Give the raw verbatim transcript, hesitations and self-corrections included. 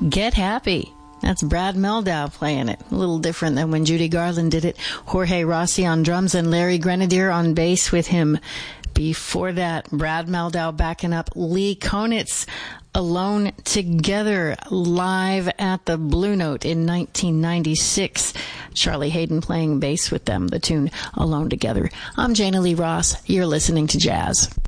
Get Happy. That's Brad Mehldau playing it. A little different than when Judy Garland did it. Jorge Rossi on drums and Larry Grenadier on bass with him. Before that, Brad Mehldau backing up Lee Konitz, Alone Together, live at the Blue Note in nineteen ninety-six. Charlie Hayden playing bass with them, the tune Alone Together. I'm Jana Lee Ross. You're listening to Jazz.